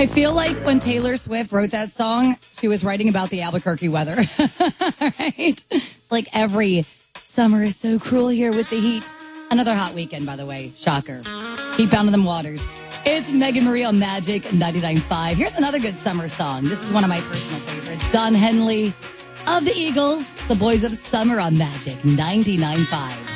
I feel like when Taylor Swift wrote that song, she was writing about the Albuquerque weather. Right? It's like every summer is so cruel here with the heat. Another hot weekend, by the way. Shocker. Keep pounding them waters. It's Megan Marie on Magic 99.5. Here's another good summer song. This is one of my personal favorites. Don Henley of the Eagles, The Boys of Summer on Magic 99.5.